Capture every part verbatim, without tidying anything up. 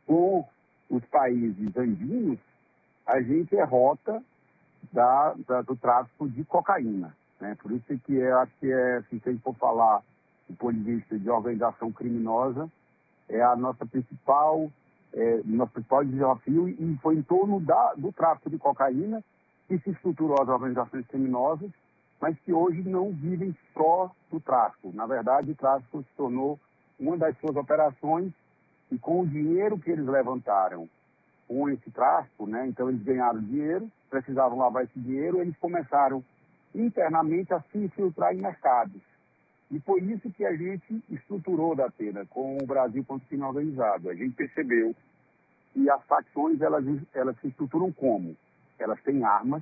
com os países andinos, a gente é rota da, da, do tráfico de cocaína, né? Por isso que eu acho que, é, se a gente for falar do ponto de vista de organização criminosa, é a nossa principal, é, nosso principal desafio, e foi em torno da, do tráfico de cocaína que se estruturou as organizações criminosas, mas que hoje não vivem só do tráfico. Na verdade, o tráfico se tornou uma das suas operações, e com o dinheiro que eles levantaram com esse tráfico, né, então eles ganharam dinheiro, precisavam lavar esse dinheiro, eles começaram internamente a se infiltrar em mercados. E foi isso que a gente estruturou da Atena com o Brasil contra o crime organizado. A gente percebeu que as facções, elas, elas se estruturam como? Elas têm armas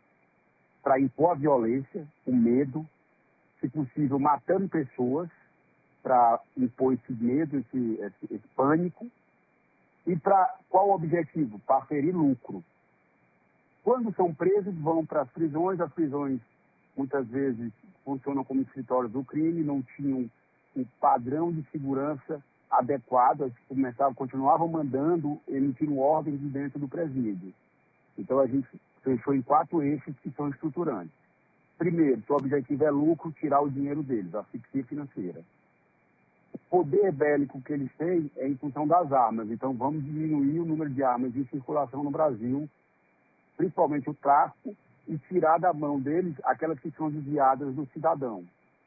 para impor a violência, o medo, se possível matando pessoas, para impor esse medo, esse, esse, esse pânico. E para qual o objetivo? Para ferir lucro. Quando são presos, vão para as prisões. As prisões, muitas vezes, funcionam como escritórios do crime, não tinham um padrão de segurança adequado. Eles começavam, continuavam mandando, emitindo ordens de dentro do presídio. Então, a gente fechou em quatro eixos que são estruturantes. Primeiro, o objetivo é lucro, tirar o dinheiro deles, a asfixia financeira. O poder bélico que eles têm é em função das armas. Então, vamos diminuir o número de armas em circulação no Brasil, principalmente o tráfico, e tirar da mão deles aquelas que são desviadas do cidadão.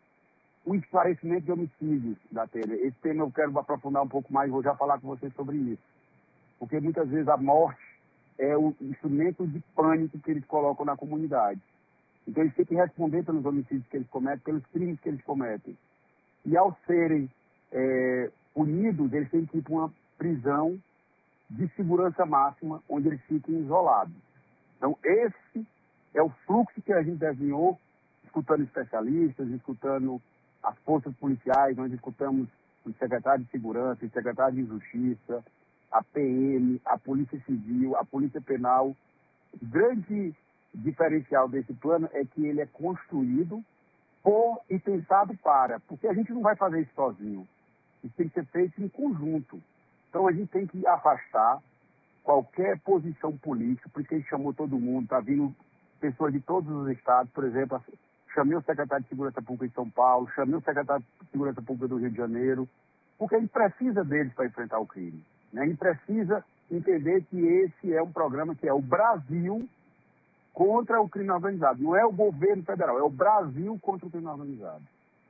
O esclarecimento de homicídios da Atena. Esse tema eu quero aprofundar um pouco mais, vou já falar com vocês sobre isso. Porque muitas vezes a morte é o instrumento de pânico que eles colocam na comunidade. Então, eles têm que responder pelos homicídios que eles cometem, pelos crimes que eles cometem. E ao serem É, unidos, eles têm que ir para uma prisão de segurança máxima, onde eles fiquem isolados. Então, esse é o fluxo que a gente desenhou, escutando especialistas, escutando as forças policiais, nós escutamos o secretário de Segurança, o secretário de Justiça, a P M, a Polícia Civil, a Polícia Penal. O grande diferencial desse plano é que ele é construído por e pensado para, porque a gente não vai fazer isso sozinho. Isso tem que ser feito em conjunto. Então, a gente tem que afastar qualquer posição política, porque ele chamou todo mundo, está vindo pessoas de todos os estados, por exemplo, chamei o secretário de Segurança Pública de São Paulo, chamei o secretário de Segurança Pública do Rio de Janeiro, porque a gente precisa deles para enfrentar o crime, né? A gente precisa entender que esse é um programa que é o Brasil contra o crime organizado. Não é o governo federal, é o Brasil contra o crime organizado.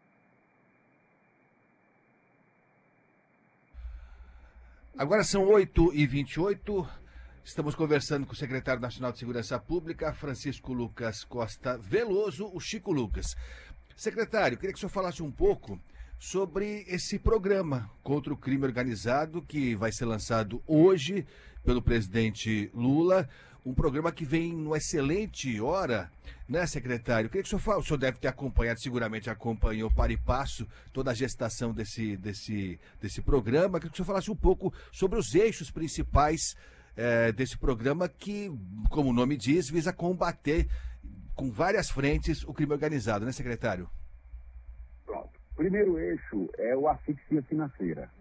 Agora são oito e vinte e oito, estamos conversando com o secretário nacional de Segurança Pública, Francisco Lucas Costa Veloso, o Chico Lucas. Secretário, queria que o senhor falasse um pouco sobre esse programa contra o crime organizado que vai ser lançado hoje pelo presidente Lula, um programa que vem numa excelente hora, né, secretário? Queria que o senhor falasse, o senhor deve ter acompanhado, seguramente acompanhou para e passo toda a gestação desse, desse, desse programa. Queria que o senhor falasse um pouco sobre os eixos principais é, desse programa que, como o nome diz, visa combater com várias frentes o crime organizado, né, secretário? Pronto. O primeiro eixo é o asfixia financeira.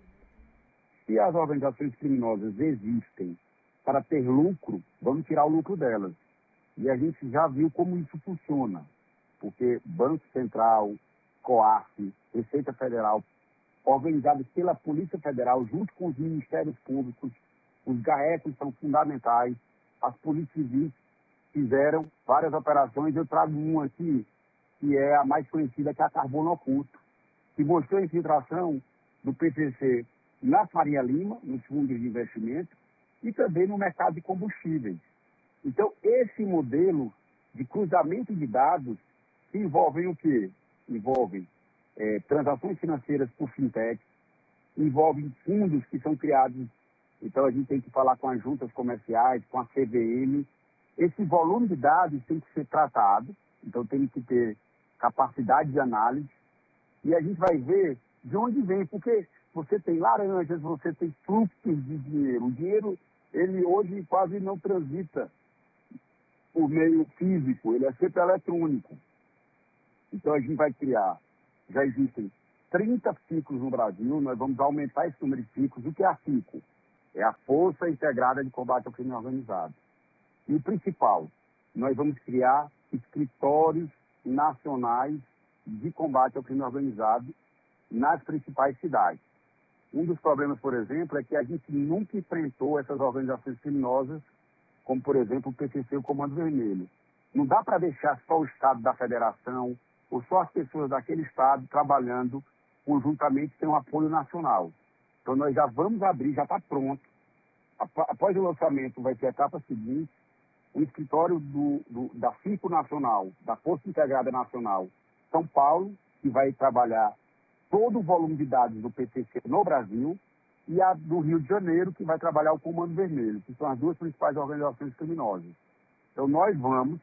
Se as organizações criminosas existem para ter lucro, vamos tirar o lucro delas. E a gente já viu como isso funciona, porque Banco Central, COAF, Receita Federal, organizados pela Polícia Federal, junto com os Ministérios Públicos, os GAECos são fundamentais, as polícias civis fizeram várias operações. Eu trago uma aqui, que é a mais conhecida, que é a Carbono Oculto, que mostrou a infiltração do P C C na Faria Lima, nos fundos de investimento, e também no mercado de combustíveis. Então, esse modelo de cruzamento de dados que envolvem o quê? Envolvem é, transações financeiras por fintech, envolvem fundos que são criados, então a gente tem que falar com as juntas comerciais, com a C V M. Esse volume de dados tem que ser tratado, então tem que ter capacidade de análise, e a gente vai ver de onde vem, porque você tem laranjas, você tem fluxos de dinheiro. O dinheiro, ele hoje quase não transita por meio físico, ele é sempre eletrônico. Então a gente vai criar, já existem trinta ciclos no Brasil, nós vamos aumentar esse número de ciclos. O que é a ciclo? É a Força Integrada de Combate ao Crime Organizado. E o principal, nós vamos criar escritórios nacionais de combate ao crime organizado nas principais cidades. Um dos problemas, por exemplo, é que a gente nunca enfrentou essas organizações criminosas, como, por exemplo, o P C C e o Comando Vermelho. Não dá para deixar só o Estado da Federação ou só as pessoas daquele Estado trabalhando conjuntamente sem um apoio nacional. Então, nós já vamos abrir, já está pronto. Após o lançamento, vai ser a etapa seguinte, o escritório do, do, da FICO Nacional, da Força Integrada Nacional, São Paulo, que vai trabalhar todo o volume de dados do P C C no Brasil, e a do Rio de Janeiro, que vai trabalhar o Comando Vermelho, que são as duas principais organizações criminosas. Então, nós vamos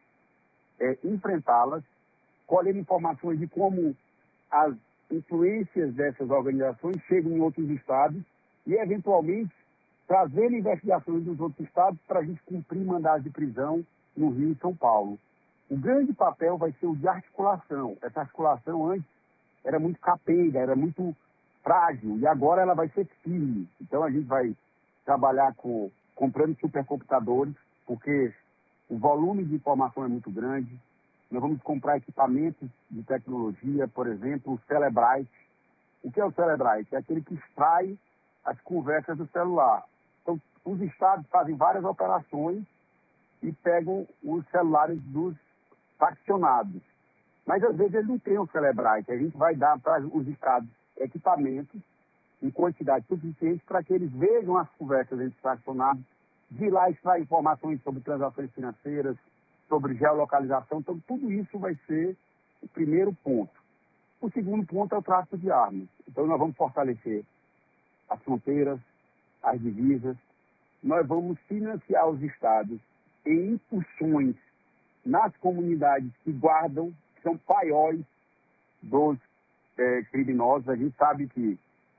é, enfrentá-las, colhendo informações de como as influências dessas organizações chegam em outros estados e, eventualmente, trazendo investigações dos outros estados para a gente cumprir mandados de prisão no Rio e São Paulo. O grande papel vai ser o de articulação. Essa articulação antes era muito capenga, era muito frágil, e agora ela vai ser firme. Então a gente vai trabalhar com, comprando supercomputadores, porque o volume de informação é muito grande. Nós vamos comprar equipamentos de tecnologia, por exemplo, o Cellebrite. O que é o Cellebrite? É aquele que extrai as conversas do celular. Então, os estados fazem várias operações e pegam os celulares dos faccionados. Mas, às vezes, eles não têm o Cellebrite. A gente vai dar para os estados equipamentos em quantidade suficiente para que eles vejam as conversas entre os faccionados, de lá extrair informações sobre transações financeiras, sobre geolocalização. Então, tudo isso vai ser o primeiro ponto. O segundo ponto é o tráfico de armas. Então, nós vamos fortalecer as fronteiras, as divisas. Nós vamos financiar os estados em incursões nas comunidades que guardam, que são paióis dos é, criminosos. A gente sabe que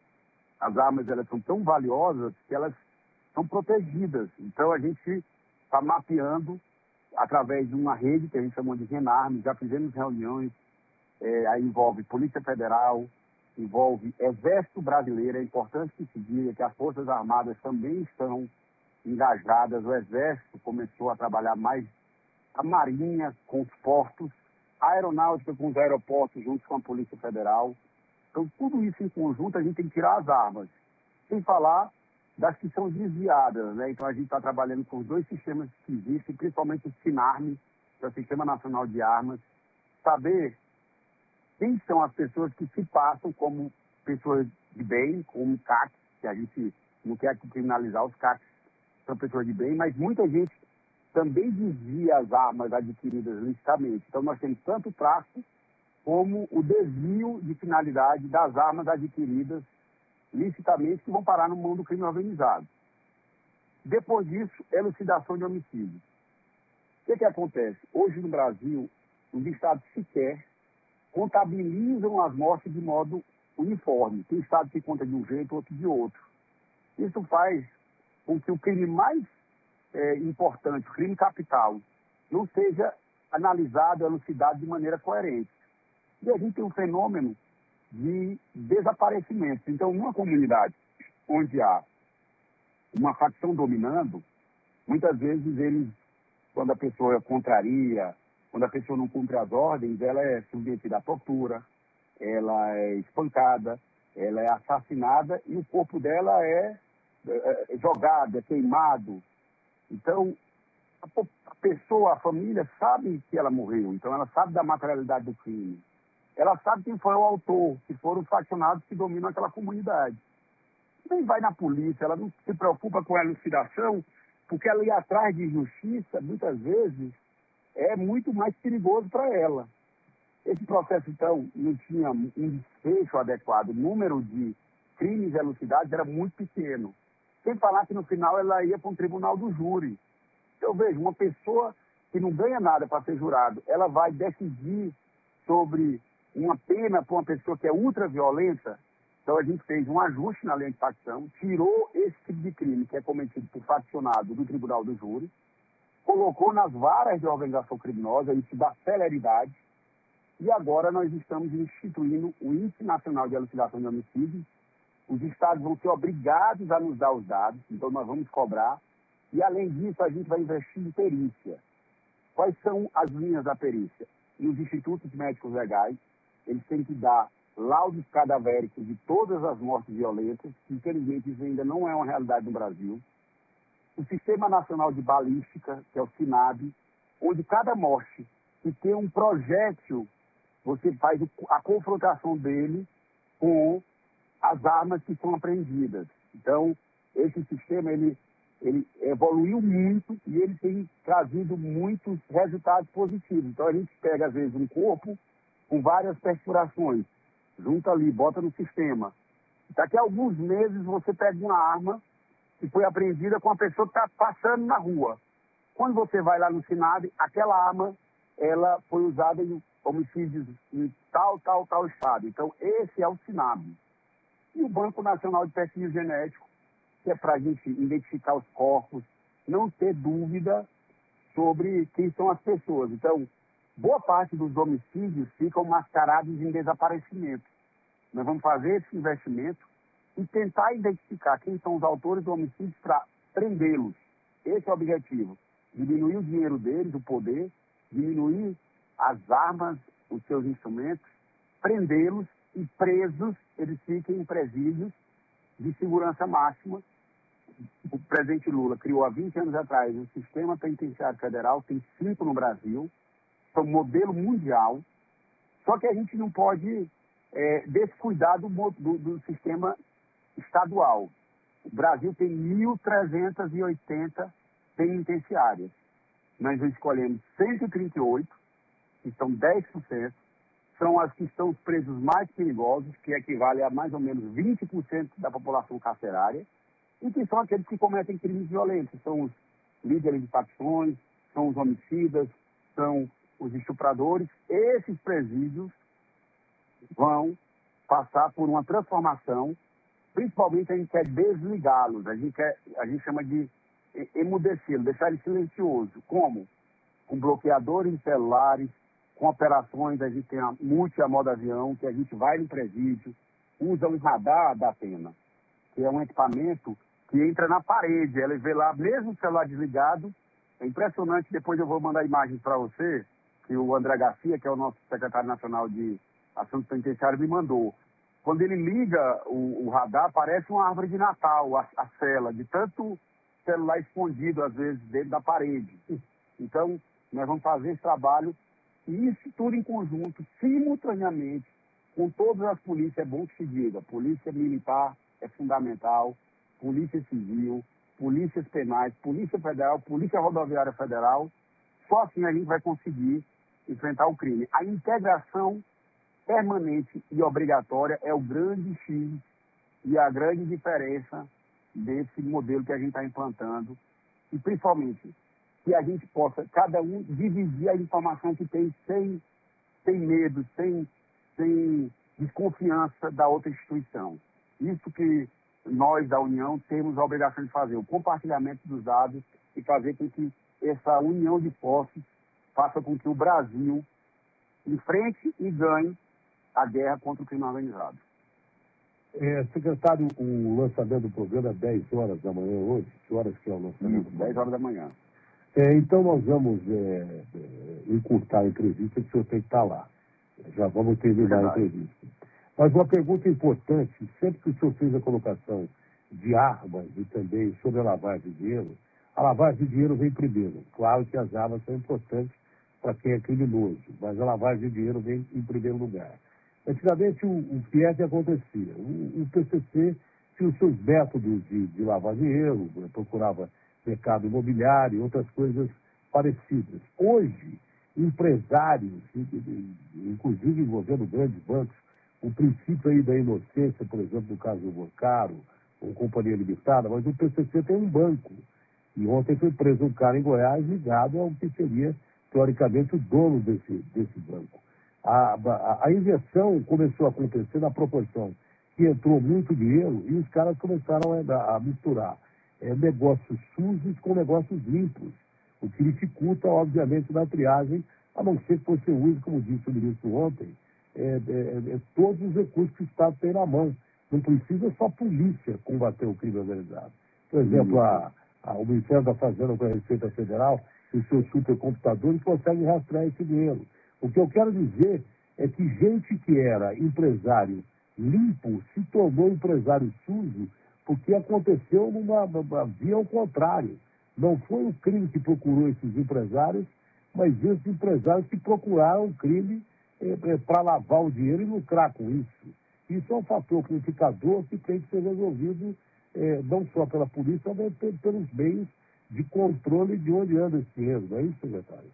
as armas elas são tão valiosas que elas são protegidas. Então, a gente está mapeando através de uma rede que a gente chama de RENARM. Já fizemos reuniões, é, aí envolve Polícia Federal, envolve Exército Brasileiro. É importante que se diga que as Forças Armadas também estão engajadas. O Exército começou a trabalhar mais, a Marinha com os portos, a Aeronáutica com os aeroportos, junto com a Polícia Federal. Então, tudo isso em conjunto, a gente tem que tirar as armas. Sem falar das que são desviadas, né? Então, a gente está trabalhando com os dois sistemas que existem, principalmente o SINARM, que é o Sistema Nacional de Armas, saber quem são as pessoas que se passam como pessoas de bem, como C A C, que a gente não quer criminalizar os C A Cs, são pessoas de bem, mas muita gente também desvia as armas adquiridas licitamente. Então, nós temos tanto o tráfico como o desvio de finalidade das armas adquiridas licitamente que vão parar no mundo do crime organizado. Depois disso, elucidação de homicídios. O que, que acontece? Hoje no Brasil, os estados sequer contabilizam as mortes de modo uniforme. Tem estado que conta de um jeito, outro de outro. Isso faz com que o crime mais é, importante, o crime capital, não seja analisado, elucidado de maneira coerente. E a gente tem um fenômeno de desaparecimentos. Então, numa comunidade onde há uma facção dominando, muitas vezes eles, quando a pessoa contraria, quando a pessoa não cumpre as ordens, ela é submetida à tortura, ela é espancada, ela é assassinada e o corpo dela é, é jogado, é queimado. Então, a, a pessoa, a família sabe que ela morreu, então ela sabe da materialidade do crime. Ela sabe quem foi o autor, que foram os faccionados que dominam aquela comunidade. Nem vai na polícia, ela não se preocupa com a elucidação, porque ela ir atrás de justiça, muitas vezes, é muito mais perigoso para ela. Esse processo, então, não tinha um desfecho adequado. O número de crimes elucidados era muito pequeno. Sem falar que, no final, ela ia para um tribunal do júri. Eu vejo uma pessoa que não ganha nada para ser jurado, ela vai decidir sobre uma pena para uma pessoa que é ultraviolenta. Então, a gente fez um ajuste na lei de facção, tirou esse tipo de crime que é cometido por faccionado do tribunal do júri, colocou nas varas de organização criminosa, isso dá celeridade, e agora nós estamos instituindo o Índice Nacional de Elucidação de Homicídios, Os estados vão ser obrigados a nos dar os dados, então nós vamos cobrar. E, além disso, a gente vai investir em perícia. Quais são as linhas da perícia? Nos institutos médicos legais, eles têm que dar laudos cadavéricos de todas as mortes violentas, que, infelizmente, isso ainda não é uma realidade no Brasil. O Sistema Nacional de Balística, que é o SINAB, onde cada morte que tem um projétil, você faz a confrontação dele com as armas que são apreendidas. Então, esse sistema, ele, ele evoluiu muito e ele tem trazido muitos resultados positivos. Então, a gente pega, às vezes, um corpo com várias perfurações, junta ali, bota no sistema. Daqui a alguns meses, você pega uma arma que foi apreendida com a pessoa que está passando na rua. Quando você vai lá no SINAB, aquela arma, ela foi usada em homicídios em tal, tal, tal estado. Então, esse é o SINAB. E o Banco Nacional de Pesquisa Genética, que é para a gente identificar os corpos, não ter dúvida sobre quem são as pessoas. Então, boa parte dos homicídios ficam mascarados em desaparecimento. Nós vamos fazer esse investimento e tentar identificar quem são os autores do homicídio para prendê-los. Esse é o objetivo. Diminuir o dinheiro deles, o poder, diminuir as armas, os seus instrumentos, prendê-los e presos, eles fiquem em presídios de segurança máxima. O presidente Lula criou há vinte anos atrás o Sistema Penitenciário Federal, tem cinco no Brasil, são modelo mundial, só que a gente não pode é, descuidar do, do, do sistema estadual. O Brasil tem mil trezentas e oitenta penitenciárias. Nós escolhemos cento e trinta e oito, que são dez por cento, são as que estão os presos mais perigosos, que equivale a mais ou menos vinte por cento da população carcerária, e que são aqueles que cometem crimes violentos. São os líderes de facções, são os homicidas, são os estupradores. Esses presídios vão passar por uma transformação. Principalmente a gente quer desligá-los, a gente, quer, a gente chama de emudecê-los, deixar ele silencioso. Como? Com bloqueadores de celulares, com operações, a gente tem a multi a modo avião, que a gente vai no presídio, usa um radar da pena, que é um equipamento que entra na parede, ela vê lá, mesmo o celular desligado. É impressionante, depois eu vou mandar imagens para você, que o André Garcia, que é o nosso secretário nacional de Assuntos Penitenciários, me mandou. Quando ele liga o, o radar, parece uma árvore de Natal, a, a cela, de tanto celular escondido, às vezes, dentro da parede. Então, nós vamos fazer esse trabalho, e isso tudo em conjunto, simultaneamente, com todas as polícias. É bom que se diga, polícia militar é fundamental, polícia civil, polícias penais, polícia federal, polícia rodoviária federal. Só assim a gente vai conseguir enfrentar o crime. A integração permanente e obrigatória é o grande X e a grande diferença desse modelo que a gente está implantando. E, principalmente, que a gente possa, cada um, dividir a informação que tem sem, sem medo, sem, sem desconfiança da outra instituição. Isso que nós, da União, temos a obrigação de fazer, o compartilhamento dos dados e fazer com que essa união de forças faça com que o Brasil enfrente e ganhe a guerra contra o crime organizado. É, secretário, o lançamento do programa é dez horas da manhã hoje? Que horas que é o lançamento? Isso, dez horas da manhã. É, então nós vamos é, é, encurtar a entrevista, que o senhor tem que estar lá. Já vamos terminar é a entrevista. Mas uma pergunta importante, sempre que o senhor fez a colocação de armas e também sobre a lavagem de dinheiro, a lavagem de dinheiro vem primeiro. Claro que as armas são importantes para quem é criminoso, mas a lavagem de dinheiro vem em primeiro lugar. Antigamente, o, o que é que acontecia? O, o P C C tinha os seus métodos de, de lavar dinheiro, procurava mercado imobiliário e outras coisas parecidas. Hoje, empresários, inclusive envolvendo grandes bancos, o princípio aí da inocência, por exemplo, no caso do Vocaro, ou Companhia Limitada, mas o P C C tem um banco. E ontem foi preso um cara em Goiás ligado ao que seria, teoricamente, o dono desse, desse banco. A, a, a injeção começou a acontecer na proporção que entrou muito dinheiro e os caras começaram a, a misturar é, negócios sujos com negócios limpos, o que dificulta, obviamente, na triagem, a não ser que você use, como disse o ministro ontem, é, é, é, todos os recursos que o Estado tem na mão Não precisa só a polícia combater o crime organizado. Por exemplo, a, a, o Ministério da Fazenda com a Receita Federal e os seus supercomputadores conseguem rastrear esse dinheiro. O que eu quero dizer é que gente que era empresário limpo se tornou empresário sujo porque aconteceu numa, numa via ao contrário. Não foi o crime que procurou esses empresários, mas esses empresários que procuraram o crime é, é, para lavar o dinheiro e lucrar com isso. Isso é um fator qualificador que tem que ser resolvido é, não só pela polícia, mas pelos meios de controle de onde anda esse dinheiro. Não é isso, secretário?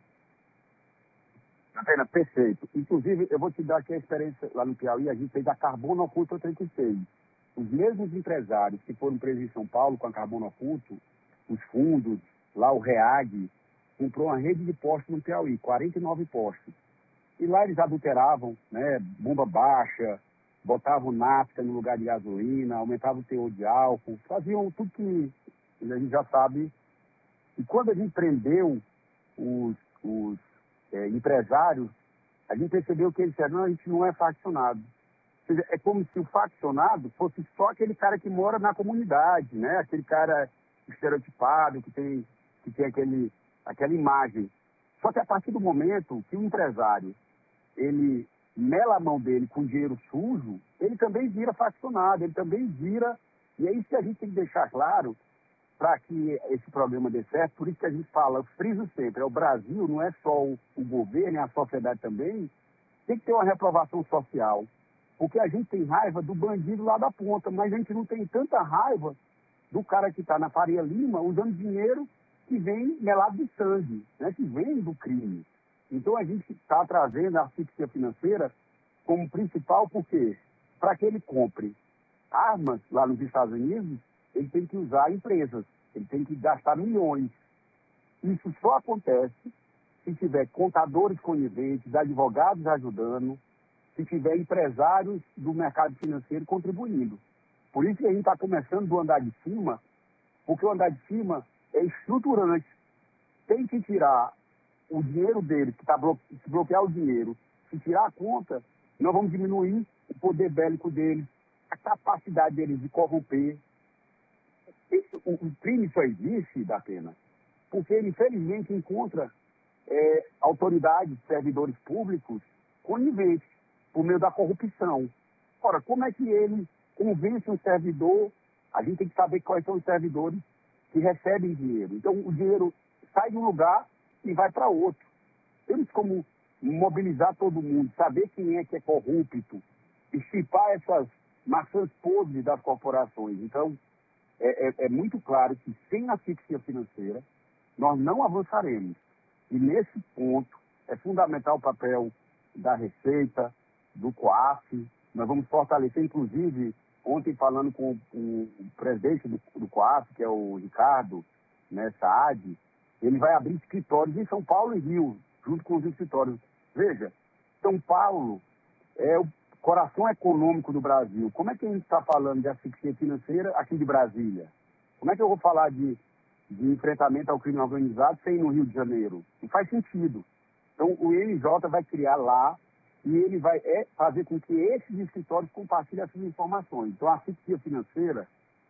Pena, perfeito. Inclusive, eu vou te dar aqui a experiência lá no Piauí, a gente fez a Carbono Oculto trinta e seis. Os mesmos empresários que foram presos em São Paulo com a Carbono Oculto, os fundos, lá o REAG, comprou uma rede de postos no Piauí, quarenta e nove postos. E lá eles adulteravam, né, bomba baixa, botavam nafta no lugar de gasolina, aumentavam o teor de álcool, faziam tudo que a gente já sabe. E quando a gente prendeu os, os é, empresários, a gente percebeu que eles disseram, não, a gente não é faccionado. Ou seja, é como se o faccionado fosse só aquele cara que mora na comunidade, né? Aquele cara estereotipado, que tem, que tem aquele, aquela imagem. Só que a partir do momento que o empresário, ele mela a mão dele com dinheiro sujo, ele também vira faccionado, ele também vira... E é isso que a gente tem que deixar claro para que esse programa dê certo. Por isso que a gente fala, friso sempre, é o Brasil, não é só o, o governo, é a sociedade também, tem que ter uma reprovação social. Porque a gente tem raiva do bandido lá da ponta, mas a gente não tem tanta raiva do cara que está na Faria Lima usando dinheiro que vem melado de sangue, né, que vem do crime. Então a gente está trazendo a asfixia financeira como principal, porque para que ele compre armas lá nos Estados Unidos, ele tem que usar empresas, ele tem que gastar milhões. Isso só acontece se tiver contadores coniventes, advogados ajudando, se tiver empresários do mercado financeiro contribuindo. Por isso que a gente está começando do andar de cima, porque o andar de cima é estruturante. Tem que tirar o dinheiro deles, que está blo se bloquear o dinheiro, se tirar a conta, nós vamos diminuir o poder bélico deles, a capacidade deles de corromper. Esse, o, o crime só existe, da pena, porque ele, infelizmente, encontra é, autoridades, servidores públicos coniventes por meio da corrupção. Ora, como é que ele convence um servidor? A gente tem que saber quais são os servidores que recebem dinheiro. Então, o dinheiro sai de um lugar e vai para outro. Temos como mobilizar todo mundo, saber quem é que é corrupto, estipar essas maçãs podres das corporações. Então, é, é, é muito claro que sem asfixia financeira, nós não avançaremos. E nesse ponto, é fundamental o papel da Receita, do COAF. Nós vamos fortalecer, inclusive, ontem falando com o presidente do, do COAF, que é o Ricardo, né, Saad, ele vai abrir escritórios em São Paulo e Rio, junto com os escritórios. Veja, São Paulo é o coração econômico do Brasil. Como é que a gente está falando de asfixia financeira aqui de Brasília? Como é que eu vou falar de, de enfrentamento ao crime organizado sem ir no Rio de Janeiro? Não faz sentido. Então, o N J vai criar lá e ele vai é, fazer com que esses escritórios compartilhem essas informações. Então, a asfixia financeira,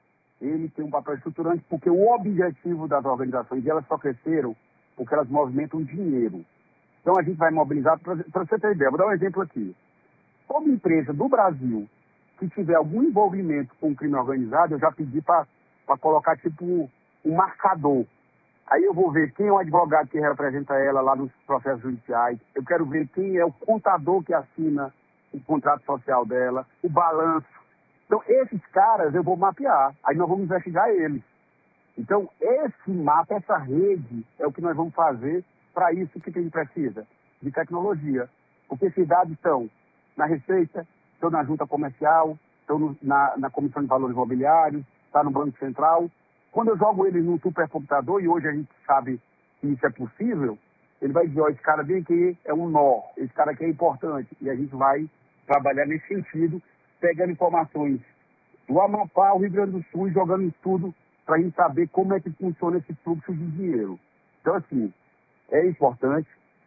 ele tem um papel estruturante, porque o objetivo das organizações, elas só cresceram porque elas movimentam dinheiro. Então, a gente vai mobilizar, para você ter ideia, vou dar um exemplo aqui. Toda empresa do Brasil que tiver algum envolvimento com o crime organizado, eu já pedi para colocar, tipo, um marcador. Aí eu vou ver quem é o advogado que representa ela lá nos processos judiciais. Eu quero ver quem é o contador que assina o contrato social dela, o balanço. Então, esses caras eu vou mapear. Aí nós vamos investigar eles. Então, esse mapa, essa rede, é o que nós vamos fazer para isso que a gente precisa, de tecnologia. Porque esses dados estão na Receita, estão na Junta Comercial, estão no, na, na Comissão de Valores Imobiliários, está no Banco Central. Quando eu jogo eles num supercomputador, e hoje a gente sabe que isso é possível, ele vai dizer, ó, esse cara vem aqui é um nó, esse cara aqui é importante. E a gente vai trabalhar nesse sentido, pegando informações do Amapá, ao Rio Grande do Sul, e jogando isso tudo para a gente saber como é que funciona esse fluxo de dinheiro. Então, assim, é importante,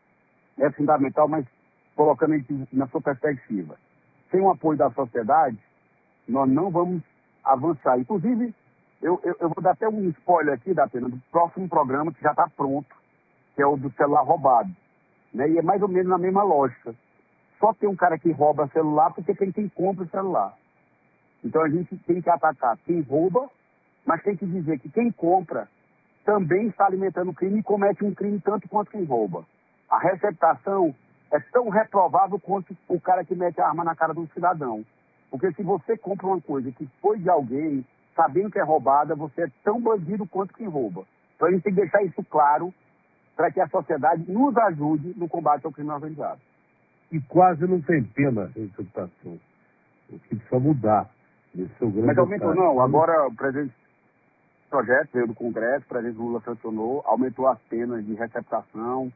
é fundamental, mas colocando isso na sua perspectiva. Sem o apoio da sociedade, nós não vamos avançar. Inclusive, eu, eu, eu vou dar até um spoiler aqui, da pena, do próximo programa que já está pronto, que é o do celular roubado. Né? E é mais ou menos na mesma lógica. Só tem um cara que rouba celular porque tem quem compra o celular. Então a gente tem que atacar quem rouba, mas tem que dizer que quem compra também está alimentando o crime e comete um crime tanto quanto quem rouba. A receptação é tão reprovável quanto o cara que mete a arma na cara do cidadão. Porque se você compra uma coisa que foi de alguém, sabendo que é roubada, você é tão bandido quanto quem rouba. Então a gente tem que deixar isso claro para que a sociedade nos ajude no combate ao crime organizado. E quase não tem pena a receptação. O que precisa mudar. Esse é o grande Mas aumentou detalhe. não. Agora o presidente do projeto veio do Congresso, o presidente Lula sancionou, aumentou as penas de receptação,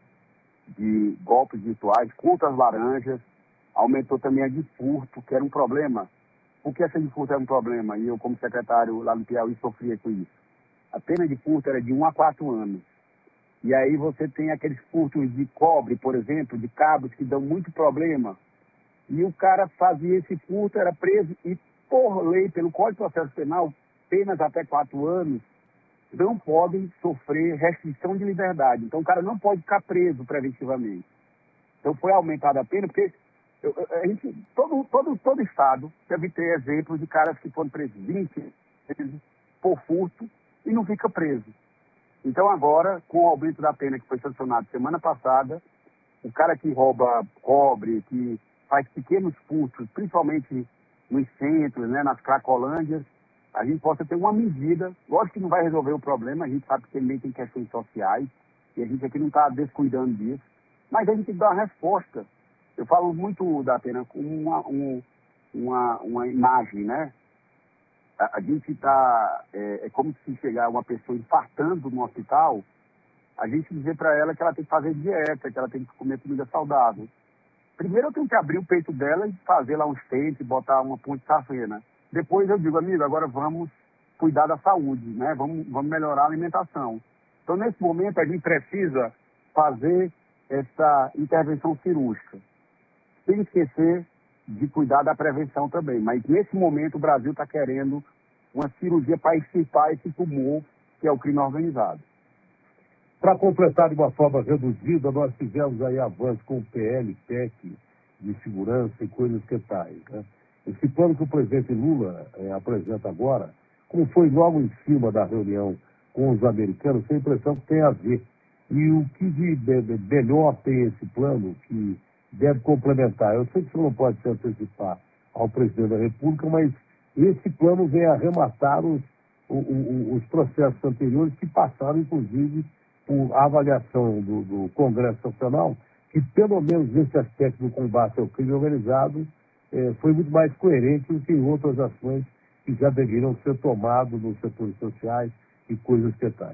de golpes virtuais, contas laranjas, aumentou também a de furto, que era um problema. Por que essa de furto era um problema? E eu, como secretário lá no Piauí, sofria com isso. A pena de furto era de um a quatro anos. E aí você tem aqueles furtos de cobre, por exemplo, de cabos que dão muito problema. E o cara fazia esse furto, era preso e, por lei, pelo Código de Processo Penal, penas até quatro anos não podem sofrer restrição de liberdade. Então o cara não pode ficar preso preventivamente. Então foi aumentada a pena, porque eu, a gente, todo, todo, todo estado deve ter exemplos de caras que foram presos vinte vezes por furto e não fica preso. Então agora, com o aumento da pena que foi sancionado semana passada, o cara que rouba cobre, que faz pequenos furtos, principalmente nos centros, né, nas cracolândias, a gente possa ter uma medida. Lógico que não vai resolver o problema, a gente sabe que também tem questões sociais, e a gente aqui não está descuidando disso, mas a gente tem que dar uma resposta. Eu falo muito da pena com uma, um, uma, uma imagem, né? A, a gente está, é, é como se chegar uma pessoa infartando no hospital, a gente dizer para ela que ela tem que fazer dieta, que ela tem que comer comida saudável. Primeiro eu tenho que abrir o peito dela e fazer lá um steak, botar uma ponte de safena. Depois eu digo, amigo, agora vamos cuidar da saúde, né? Vamos, vamos melhorar a alimentação. Então, nesse momento, a gente precisa fazer essa intervenção cirúrgica. Sem esquecer de cuidar da prevenção também. Mas, nesse momento, o Brasil está querendo uma cirurgia para extirpar esse tumor, que é o crime organizado. Para completar de uma forma reduzida, nós tivemos aí avanço com o P L, P E C, de segurança e coisas que tais, né? Esse plano que o presidente Lula eh, apresenta agora, como foi logo em cima da reunião com os americanos, tem a impressão que tem a ver. E o que de, de, de melhor tem esse plano, que deve complementar? Eu sei que você não pode se antecipar ao presidente da República, mas esse plano vem arrematar os, o, o, os processos anteriores que passaram, inclusive, por avaliação do, do Congresso Nacional, que pelo menos nesse aspecto do combate ao crime organizado, eh, foi muito mais coerente do que em outras ações que já deveriam ser tomadas nos setores sociais e coisas que tais.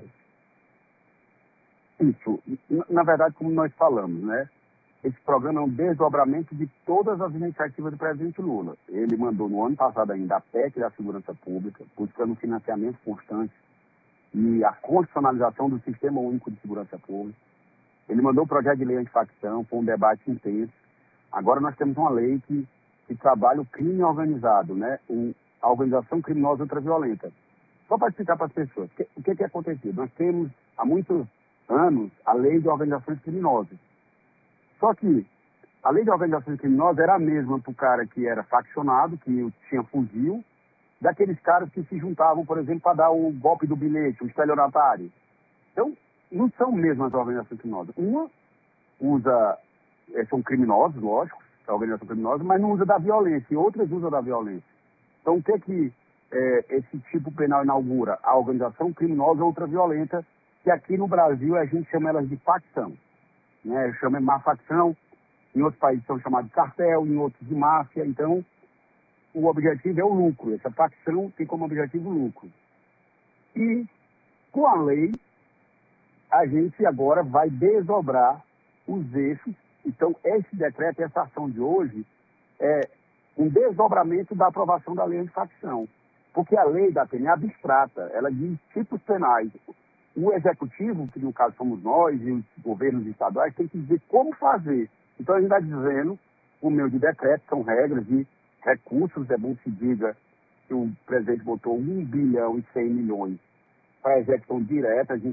Isso. Na verdade, como nós falamos, né? Esse programa é um desdobramento de todas as iniciativas do presidente Lula. Ele mandou no ano passado ainda a P E C da Segurança Pública, buscando financiamento constante e a constitucionalização do Sistema Único de Segurança Pública. Ele mandou o projeto de lei antifacção, foi um debate intenso. Agora nós temos uma lei que, que trabalha o crime organizado, né? O, a organização criminosa ultraviolenta. Só para explicar para as pessoas, que, o que, que é acontecido? Nós temos, há muitos anos, a lei de organizações criminosas. Só que a lei de organizações criminosas era a mesma para o cara que era faccionado, que tinha fuzil, daqueles caras que se juntavam, por exemplo, para dar o golpe do bilhete, o estelionatário. Então, não são mesmo as organizações criminosas. Uma usa, são criminosos, lógico, a organização criminosa, mas não usa da violência, e outras usam da violência. Então, o que é que é, esse tipo penal inaugura? A organização criminosa ultraviolenta, que aqui no Brasil a gente chama elas de facção. Né? Chama de má facção, em outros países são chamados de cartel, em outros de máfia. Então, o objetivo é o lucro. Essa facção tem como objetivo o lucro. E, com a lei, a gente agora vai desdobrar os eixos. Então, esse decreto, essa ação de hoje, é um desdobramento da aprovação da lei antifacção. Porque a lei da pena é abstrata, ela diz tipos penais. O executivo, que no caso somos nós, e os governos estaduais, tem que dizer como fazer. Então, a gente está dizendo, por meio de decreto, são regras e recursos, é bom se diga, que o presidente botou um bilhão e cem milhões para execução direta. A gente